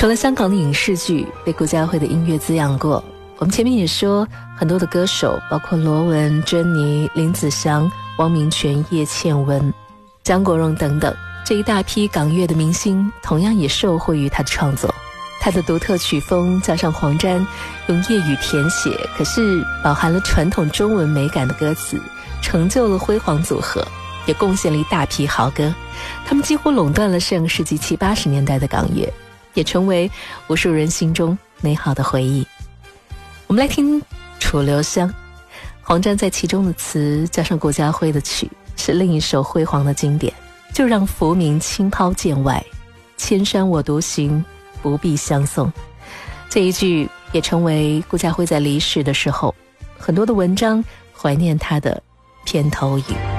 除了香港的影视剧被顾嘉辉的音乐滋养过，我们前面也说很多的歌手，包括罗文、珍妮、林子祥、汪明荃、叶倩文、张国荣等等，这一大批港乐的明星同样也受惠于他的创作。他的独特曲风加上黄沾用粤语填写，可是饱含了传统中文美感的歌词，成就了辉煌组合，也贡献了一大批好歌。他们几乎垄断了上个世纪70、80年代的港乐，也成为无数人心中美好的回忆。我们来听《楚留香》，黄沾在其中的词加上顾嘉辉的曲，是另一首辉煌的经典。就让浮名轻抛剑外，千山我独行，不必相送。这一句也成为顾嘉辉在离世的时候很多的文章怀念他的片头语。